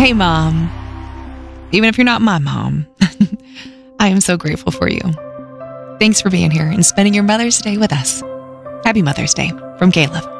Hey, Mom. Even if you're not my mom, I am so grateful for you. Thanks for being here and spending your Mother's Day with us. Happy Mother's Day from Caleb.